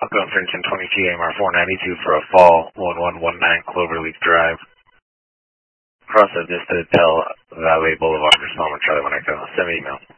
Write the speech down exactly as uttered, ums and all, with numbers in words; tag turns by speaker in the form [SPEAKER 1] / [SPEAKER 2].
[SPEAKER 1] Echo Infinity twenty G M R four ninety-two for a fall one one one nine Cloverleaf Drive. Cross the Vista Del Valle Boulevard, Salmon Charlie one Echo. Send me email.